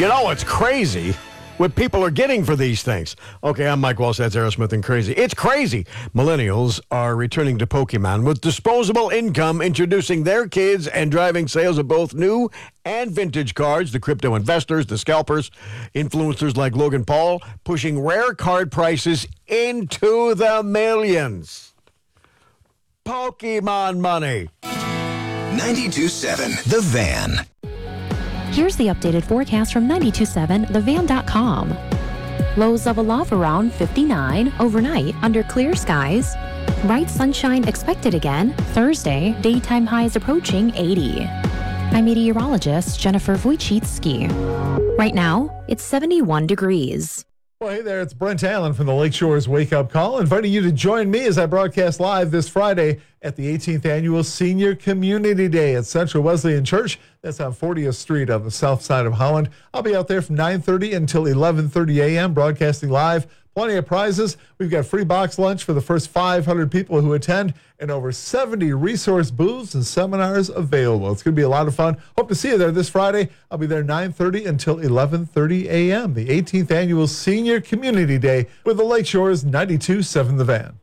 You know what's crazy? What people are getting for these things. Okay, I'm Mike Walsh. That's Aerosmith and Crazy. It's crazy. Millennials are returning to Pokemon with disposable income, introducing their kids and driving sales of both new and vintage cards. The crypto investors, the scalpers, influencers like Logan Paul, pushing rare card prices into the millions. Pokemon money. 92.7 The Van. Here's the updated forecast from 927thevan.com. Lows of a love around 59 overnight under clear skies. Bright sunshine expected again Thursday. Daytime highs approaching 80. I'm meteorologist Jennifer Wojcicki. Right now, it's 71 degrees. Well, hey there, it's Brent Allen from the Lakeshore's Wake Up Call, inviting you to join me as I broadcast live this Friday at the 18th Annual Senior Community Day at Central Wesleyan Church. That's on 40th Street on the south side of Holland. I'll be out there from 9:30 until 11:30 a.m. broadcasting live. Plenty of prizes. We've got free box lunch for the first 500 people who attend and over 70 resource booths and seminars available. It's going to be a lot of fun. Hope to see you there this Friday. I'll be there 9:30 until 11:30 a.m. The 18th Annual Senior Community Day with the Lakeshore's 92.7 The Van.